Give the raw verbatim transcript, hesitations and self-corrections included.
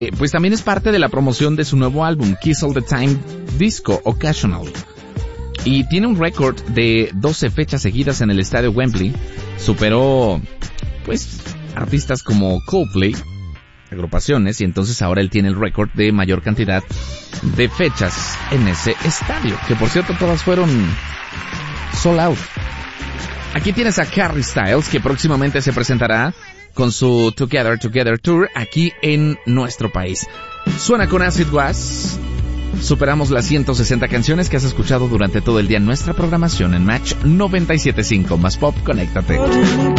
Eh, pues también es parte de la promoción de su nuevo álbum, Kiss All The Time Disco Occasional. Y tiene un récord de doce fechas seguidas en el estadio Wembley. Superó, pues, artistas como Coldplay, agrupaciones, y entonces ahora él tiene el récord de mayor cantidad de fechas en ese estadio, que por cierto todas fueron sold out. Aquí tienes a Harry Styles, que próximamente se presentará con su Together Together Tour aquí en nuestro país. Suena con Acid Was. Superamos las ciento sesenta canciones que has escuchado durante todo el día en nuestra programación en Match noventa y siete punto cinco. Más pop, conéctate.